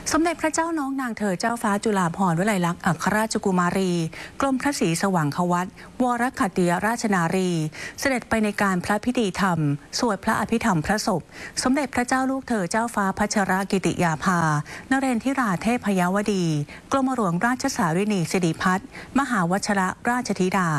สมเด็จพระเจ้าน้องนางเธอเจ้าฟ้าจุฬาภรณ์วลัยลักษณ์อัครราชกุมารีกรมพระศรีสว่างควัตวรขัตติยราชนารีเสด็จไปในการพระพิธีธรรมสวดพระอภิธรรมพระศพสมเด็จพระเจ้าลูกเธอเจ้าฟ้าพัชรกิติยาภานเรนทิราเทพยวดีกรมหลวงราชสารินีสิริพัฒน์มหาวชรราชธิดา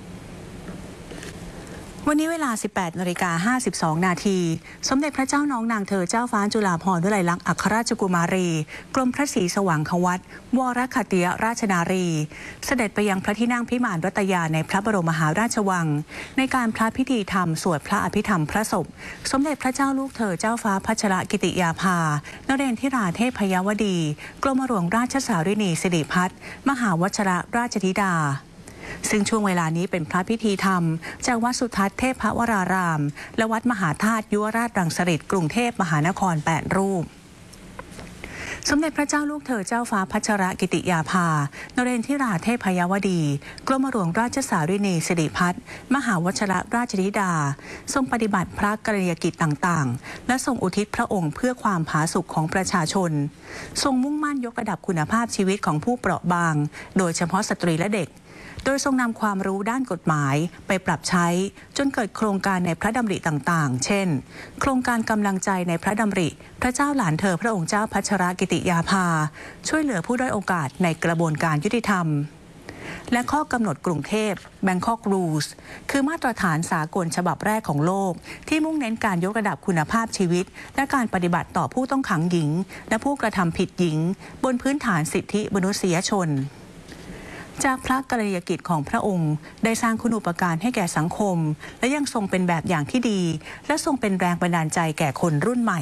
วันนี้เวลา 18:52 นาทีสมเด็จพระเจ้าน้องนางเธอเจ้าฟ้าจุฬาภรณ์วลัยลักษณ์อัครราชกุมารีกรมพระศรีสว่างควัตวรขัตติยราชนารีเสด็จไปยังพระที่นั่งพิมานรัตยาในพระบรมมหาราชวังในการพระพิธีธรรมสวดพระอภิธรรมพระศพสมเด็จพระเจ้าลูกเธอเจ้าฟ้าพัชรกิติยาภานเรนทิราเทพยวดีกรมหลวงราชสารินีสิริพัฒน์มหาวชรราชธิดาซึ่งช่วงเวลานี้เป็นพระพิธีธรรมจากวัดสุทัศน์เทพวรารามและวัดมหาธาตุยุวราชรังสฤษฎ์กรุงเทพมหานคร8รูปสมเด็จพระเจ้าลูกเธอเจ้าฟ้าพัชรกิติยาภานเรนทิราเทพยวดีกรมหลวงราชสารินีสิริพัฒน์มหาวชรราชธิดาทรงปฏิบัติพระกรณียกิจต่างๆและทรงอุทิศพระองค์เพื่อความผาสุกของประชาชนทรงมุ่งมั่นยกระดับคุณภาพชีวิตของผู้เปราะบางโดยเฉพาะสตรีและเด็กโดยทรงนำความรู้ด้านกฎหมายไปปรับใช้จนเกิดโครงการในพระดำริต่างๆเช่นโครงการกำลังใจในพระดำริพระเจ้าหลานเธอพระองค์เจ้าพัชรกิติยาภาช่วยเหลือผู้ด้อยโอกาสในกระบวนการยุติธรรมและข้อกำหนดกรุงเทพ Bangkok Rules คือมาตรฐานสากลฉบับแรกของโลกที่มุ่งเน้นการยกระดับคุณภาพชีวิตและการปฏิบัติต่อผู้ต้องขังหญิงและผู้กระทำผิดหญิงบนพื้นฐานสิทธิมนุษยชนจากพระกรณียกิจของพระองค์ได้สร้างคุณูปการให้แก่สังคมและยังทรงเป็นแบบอย่างที่ดีและทรงเป็นแรงบันดาลใจแก่คนรุ่นใหม่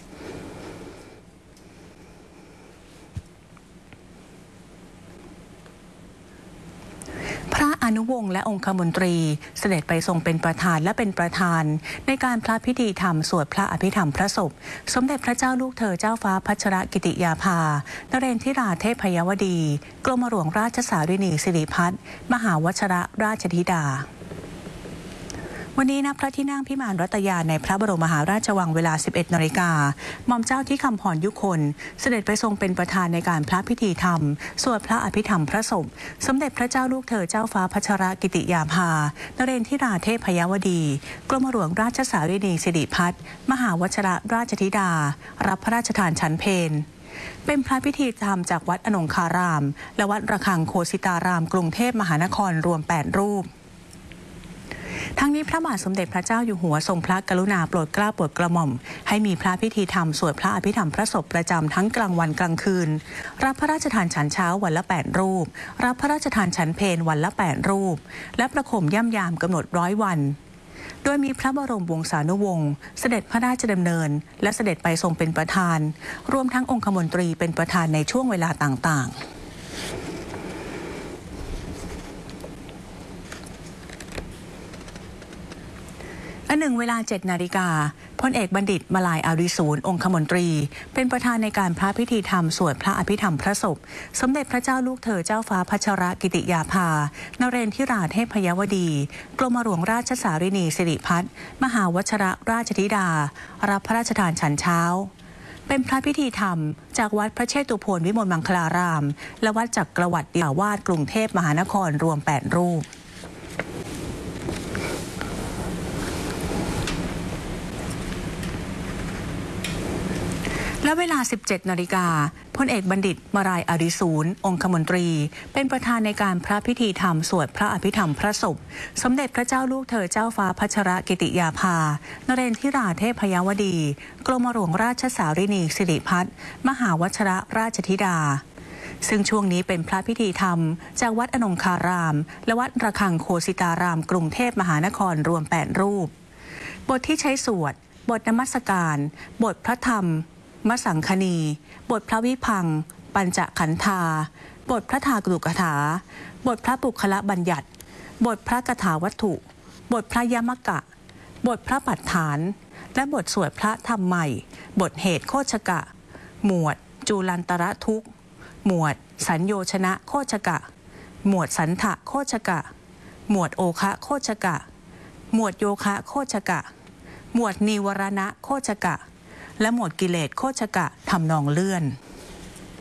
พระอนุวงศ์และองคมนตรีเสด็จไปทรงเป็นประธานและเป็นประธานในการพระพิธีธรรมสวดพระอภิธรรมพระศพสมเด็จพระเจ้าลูกเธอเจ้าฟ้าพัชรกิติยาภานเรนทิราเทพยวดีกรมหลวงราชสารินีสิริพัฒน์มหาวชรราชธิดาวันนี้ณพระที่นั่งพิมานรัตยาในพระบรมมหาราชวังเวลา 11 นาฬิกาหม่อมเจ้าที่คำพรยุคนเสด็จไปทรงเป็นประธานในการพระพิธีธรรมสวดพระอภิธรรมพระศพสมเด็จพระเจ้าลูกเธอเจ้าฟ้าพัชรกิติยาภานเรนทิราเทพยวดีกรมหลวงราชสารินีสิริพัฒน์มหาวชรราชธิดารับพระราชทานฉันเพลเป็นพระพิธีธรรมจากวัดอนงคารามและวัดระฆังโคสิตารามกรุงเทพมหานครรวม8รูปทั้งนี้พระบาทสมเด็จพระเจ้าอยู่หัวทรงพระกรุณาโปรดเกล้าโปรดกระหม่อมให้มีพระพิธีธรรมสวดพระอภิธรรมพระศพประจำทั้งกลางวันกลางคืนรับพระราชทานฉันเช้าวันละ8รูปรับพระราชทานฉันเพลวันละ8รูปและประคมย่ำยามกำหนด100 วันโดยมีพระบรมวงศานุวงศ์เสด็จพระราชดำเนินและเสด็จไปทรงเป็นประธานรวมทั้งองคมนตรีเป็นประธานในช่วงเวลาต่างๆเวลา 7 นาฬิกาพลเอกบัณฑิตมาลายอาริสูรองคมนตรีเป็นประธานในการพระพิธีธรรมสวดพระอภิธรรมพระศพสมเด็จพระเจ้าลูกเธอเจ้าฟ้าพัชรกิติยาภานเรนทิราเทพยวดีกรมหลวงราชสารินีสิริพัฒน์มหาวชรราชธิดารับพระราชทานฉันเช้าเป็นพระพิธีธรรมจากวัดพระเชตุพนวิมลมังคลารามและวัดจักรวรรดิวาดกรุงเทพมหานครรวม8รูปและเวลา 17 นาฬิกาพลเอกบัณฑิตมาลายอาริสูรองคมนตรีเป็นประธานในการพระพิธีธรรมสวดพระอภิธรรมพระศพสมเด็จพระเจ้าลูกเธอเจ้าฟ้าพัชรกิติยาภานเรนทิราเทพยวดีกรมหลวงราชสารินีสิริพัฒน์มหาวชรราชธิดาซึ่งช่วงนี้เป็นพระพิธีธรรมจากวัดอนงคารามและวัดระฆังโคสิตารามกรุงเทพมหานครรวม8รูปบทที่ใช้สวดบทนมัสการบทพระธรรมมสังคณีบทพระวิพังค์ปัญจขันธาบทพระธากรุกถาบทพระปุคละบัญญัติบทพระกถาวัตถุบทพระยมกะบทพระปัฏฐานและบทสวดพระธรรมใหม่บทเหตุโคชกะหมวดจูลันตระทุกข์หมวดสัญโยชนะโคชกะหมวดสันทะโคชกะหมวดโอคะโคชกะหมวดโยคะโคชกะหมวดนิวรณะโคชกะและหมวดกิเลสโคชกะทำนองเลื่อน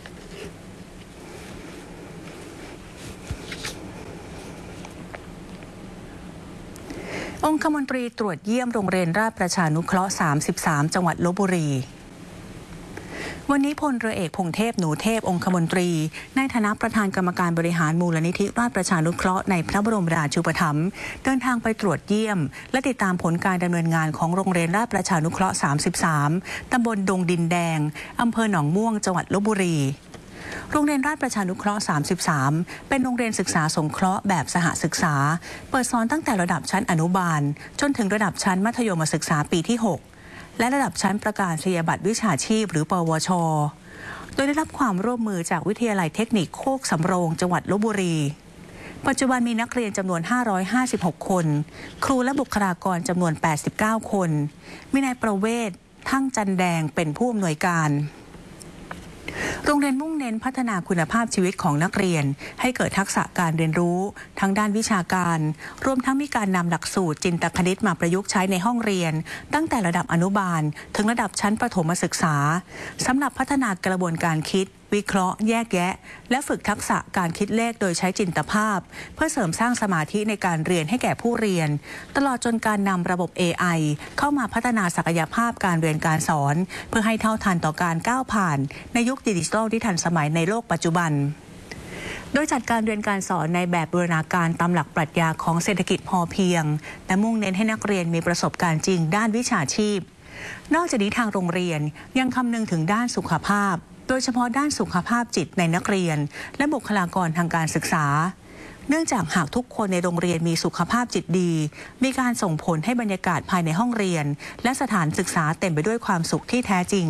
องคมนตรีตรวจเยี่ยมโรงเรียนราชประชานุเคราะห์ 33 จังหวัดลพบุรีวันนี้พลเรือเอกพงษ์เทพหนูเทพองคมนตรีในฐานะประธานกรรมการบริหารมูลนิธิราชประชานุเคราะห์ในพระบรมราชูปถัมภ์เดินทางไปตรวจเยี่ยมและติดตามผลการดำเนินงานของโรงเรียนราชประชานุเคราะห์ 33 ตำบลดงดินแดงอำเภอหนองม่วงจังหวัดลพบุรีโรงเรียนราชประชานุเคราะห์ 33 เป็นโรงเรียนศึกษาสงเคราะห์แบบสหศึกษาเปิดสอนตั้งแต่ระดับชั้นอนุบาลจนถึงระดับชั้นมัธยมศึกษาปีที่ 6 และระดับชั้นประกาศนียบัตรวิชาชีพหรือปวชโดยได้รับความร่วมมือจากวิทยาลัยเทคนิคโคกสำโรงจังหวัดลพบุรีปัจจุบันมีนักเรียนจำนวน 556 คนครูและบุคลากรจำนวน 89 คนมีนายประเวศทั้งจันแดงเป็นผู้อำนวยการโรงเรียนมุ่งเน้นพัฒนาคุณภาพชีวิตของนักเรียนให้เกิดทักษะการเรียนรู้ทั้งด้านวิชาการรวมทั้งมีการนำหลักสูตรจินตคณิตมาประยุกต์ใช้ในห้องเรียนตั้งแต่ระดับอนุบาลถึงระดับชั้นประถมศึกษาสำหรับพัฒนากระบวนการคิดวิเคราะห์แยกแยะและฝึกทักษะการคิดเลขโดยใช้จินตภาพเพื่อเสริมสร้างสมาธิในการเรียนให้แก่ผู้เรียนตลอดจนการนำระบบ AI เข้ามาพัฒนาศักยภาพการเรียนการสอนเพื่อให้เท่าทันต่อการก้าวผ่านในยุคดิจิทัลที่ทันสมัยในโลกปัจจุบันโดยจัดการเรียนการสอนในแบบบูรณาการตามหลักปรัชญาของเศรษฐกิจพอเพียงและมุ่งเน้นให้นักเรียนมีประสบการณ์จริงด้านวิชาชีพนอกจากนี้ทางโรงเรียนยังคำนึงถึงด้านสุขภาพโดยเฉพาะด้านสุขภาพจิตในนักเรียนและบุคลากรทางการศึกษาเนื่องจากหากทุกคนในโรงเรียนมีสุขภาพจิตดีมีการส่งผลให้บรรยากาศภายในห้องเรียนและสถานศึกษาเต็มไปด้วยความสุขที่แท้จริง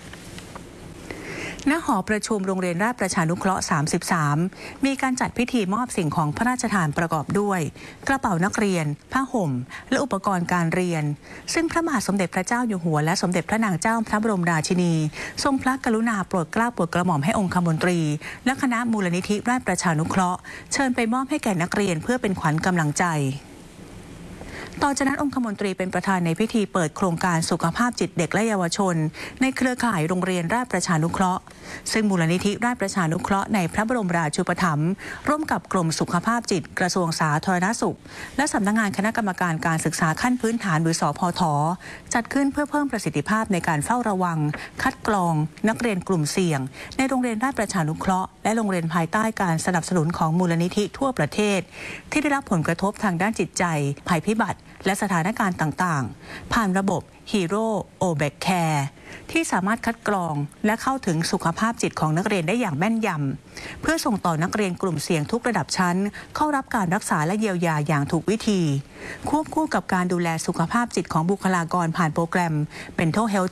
ณ หอประชุมโรงเรียนราชประชานุเคราะห์ 33 มีการจัดพิธีมอบสิ่งของพระราชทานประกอบด้วยกระเป๋านักเรียนผ้าห่มและอุปกรณ์การเรียนซึ่งพระมหาสมเด็จพระเจ้าอยู่หัวและสมเด็จพระนางเจ้าพระบรมราชินีทรงพระกรุณาโปรดเกล้าโปรดกระหม่อมให้องคมนตรีและคณะมูลนิธิราชประชานุเคราะห์เชิญไปมอบให้แก่นักเรียนเพื่อเป็นขวัญกำลังใจต่อจากนั้นองคมนตรีเป็นประธานในพิธีเปิดโครงการสุขภาพจิตเด็กและเยาวชนในเครือข่ายโรงเรียนราชประชานุเคราะห์ซึ่งมูลนิธิราชประชานุเคราะห์ในพระบรมราชูปถัมภ์ร่วมกับกรมสุขภาพจิตกระทรวงสาธารณสุขและสำนักงานคณะกรรมการการศึกษาขั้นพื้นฐานหรือสพท.จัดขึ้นเพื่อเพิ่มประสิทธิภาพในการเฝ้าระวังคัดกรองนักเรียนกลุ่มเสี่ยงในโรงเรียนราชประชานุเคราะห์และโรงเรียนภายใต้การสนับสนุนของมูลนิธิทั่วประเทศที่ได้รับผลกระทบทางด้านจิตใจภัยพิบัติและสถานการณ์ต่างๆผ่านระบบ Hero OBEC Care ที่สามารถคัดกรองและเข้าถึงสุขภาพจิตของนักเรียนได้อย่างแม่นยำเพื่อส่งต่อนักเรียนกลุ่มเสี่ยงทุกระดับชั้นเข้ารับการรักษาและเยียวยาอย่างถูกวิธีควบคู่กับการดูแลสุขภาพจิตของบุคลากรผ่านโปรแกรม Mental Health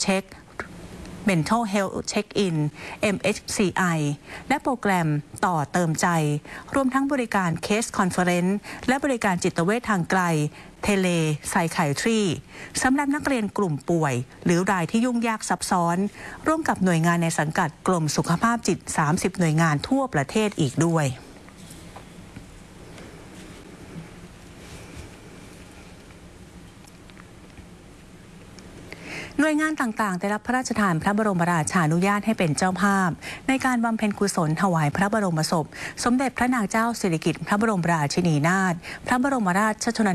Check-in MHCI และโปรแกรมต่อเติมใจรวมทั้งบริการ Case Conference และบริการจิตเวชทางไกลเทเลไซไคทรีสำหรับนักเรียนกลุ่มป่วยหรือรายที่ยุ่งยากซับซ้อนร่วมกับหน่วยงานในสังกัดกรมสุขภาพจิต30หน่วยงานทั่วประเทศอีกด้วยหน่วยงานต่างๆได้รับพระราชทานพระบรมราชานุญาตให้เป็นเจ้าภาพในการบำเพ็ญกุศลถวายพระบรมศพสมเด็จพระนางเจ้าสิริกิติ์พระบรมราชินีนาถพระบรมราชชน